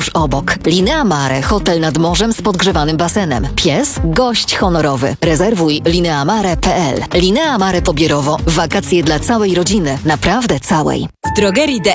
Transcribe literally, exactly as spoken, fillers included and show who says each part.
Speaker 1: tuż obok. Linea Mare, hotel nad morzem z podgrzewanym basenem. Pies, gość honorowy. Rezerwuj lineamare kropka p l. Linea Mare Pobierowo. Wakacje dla całej rodziny. Naprawdę całej.
Speaker 2: W drogerii D